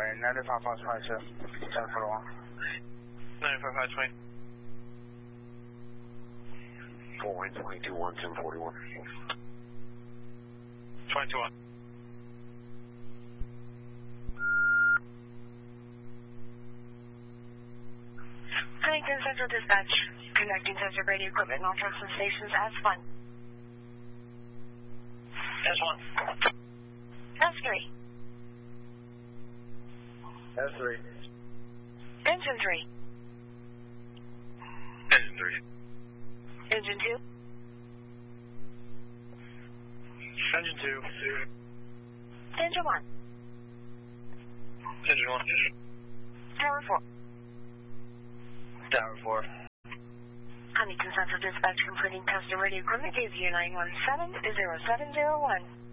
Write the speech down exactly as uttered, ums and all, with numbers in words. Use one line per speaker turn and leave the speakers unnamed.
ninety-five five twenty-two, ten forty-one.
ninety-five five twenty.
four one twenty-two one, ten forty-one.
twenty-two one.
Huntington Central Dispatch, connecting sensor radio equipment and all trucks and stations as one.
S one.
S three.
S three.
Engine three.
Engine three.
Engine two.
Engine two.
Engine one.
Engine one.
Tower four.
Tower four.
Huntington Central Dispatch completing custom radio equipment, K Z U nine one seven zero seven zero one.